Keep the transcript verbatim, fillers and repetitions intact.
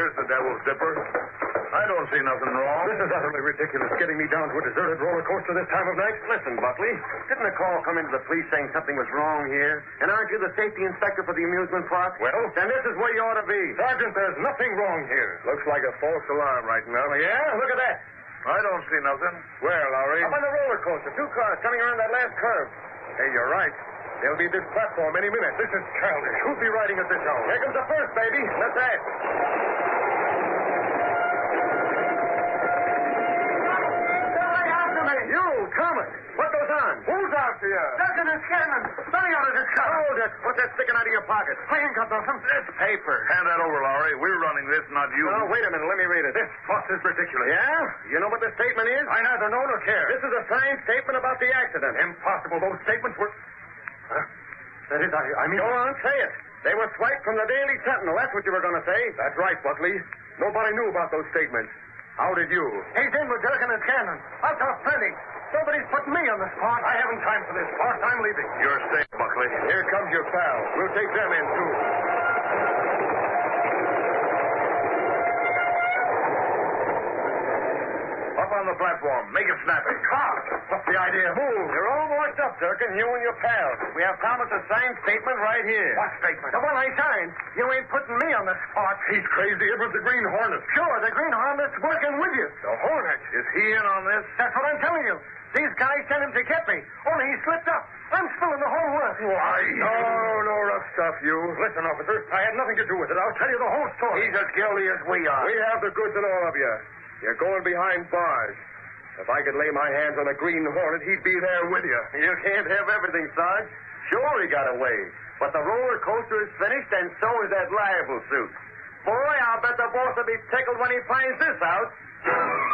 Here's the devil's dipper. I don't see nothing wrong. This is utterly ridiculous, getting me down to a deserted roller coaster this time of night. Listen, Buckley, didn't a call come into the police saying something was wrong here? And aren't you the safety inspector for the amusement park? Well? Then this is where you ought to be. Sergeant, there's nothing wrong here. Looks like a false alarm right now. Yeah? Look at that. I don't see nothing. Where, Lowry? Up on the roller coaster. Two cars coming around that last curve. Hey, you're right. They'll be at this platform any minute. This is childish. Who'll be riding at this hour? Here comes the first, baby. Let's ask. You, Thomas. What goes on? Who's after you? Duncan and Scanlon. Let me out of this car. Hold it. What's that sticking out of your pocket? I ain't got nothing. This paper. Hand that over, Lowry. We're running this, not you. Oh, wait a minute. Let me read it. This fuss is ridiculous. Yeah? You know what this statement is? I neither know nor care. This is a signed statement about the accident. Impossible. Those statements were... Huh? That is, I, I mean... Go on, say it. They were swiped from the Daily Sentinel. That's what you were going to say. That's right, Buckley. Nobody knew about those statements. How did you? He's in with Durkin and Scanlon. I'll talk plenty. Nobody's put me on the spot. I haven't time for this, boss. I'm leaving. You're safe, Buckley. Here comes your pal. We'll take them in, too. Up on the platform. Make it snappy. Car! What's the idea? Move. You're all washed up, Durkin, you and your pals. We have Thomas's signed statement right here. What statement? The one I signed. You ain't putting me on the spot. He's crazy. It was the Green Hornet. Sure, the Green Hornet's working with you. The Hornet? Is he in on this? That's what I'm telling you. These guys sent him to get me. Only he slipped up. I'm spilling the whole work. Why? No, no rough stuff, you. Listen, officer, I had nothing to do with it. I'll tell you the whole story. He's as guilty as we are. We have the goods and all of you. You're going behind bars. If I could lay my hands on a Green Hornet, he'd be there with you. You can't have everything, Sarge. Sure, he got away. But the roller coaster is finished, and so is that libel suit. Boy, I'll bet the boss will be tickled when he finds this out.